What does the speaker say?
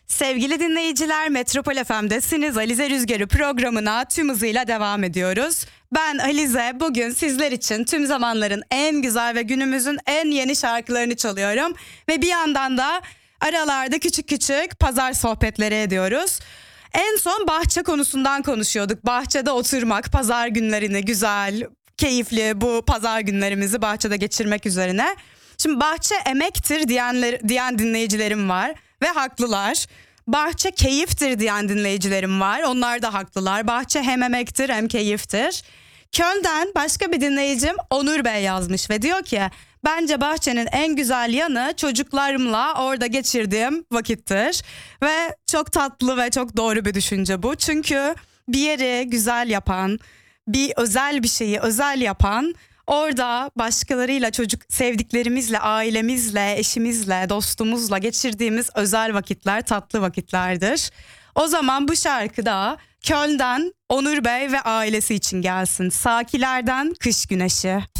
Sevgili dinleyiciler, Metropol FM'desiniz. Alize Rüzgarı programına tüm hızıyla devam ediyoruz. Ben Alize, bugün sizler için tüm zamanların en güzel ve günümüzün en yeni şarkılarını çalıyorum. Ve bir yandan da aralarda küçük küçük pazar sohbetleri ediyoruz. En son bahçe konusundan konuşuyorduk. Bahçede oturmak, pazar günlerini güzel, keyifli bu pazar günlerimizi bahçede geçirmek üzerine. Şimdi bahçe emektir diyen dinleyicilerim var ve haklılar. Bahçe keyiftir diyen dinleyicilerim var. Onlar da haklılar. Bahçe hem emektir hem keyiftir. Köln'den başka bir dinleyicim Onur Bey yazmış ve diyor ki bence bahçenin en güzel yanı çocuklarımla orada geçirdiğim vakittir. Ve çok tatlı ve çok doğru bir düşünce bu. Çünkü bir yeri güzel yapan, bir özel bir şeyi özel yapan, orada başkalarıyla, sevdiklerimizle, ailemizle, eşimizle, dostumuzla geçirdiğimiz özel vakitler, tatlı vakitlerdir. O zaman bu şarkı da Köln'den Onur Bey ve ailesi için gelsin. Sakilerden Kış Güneşi.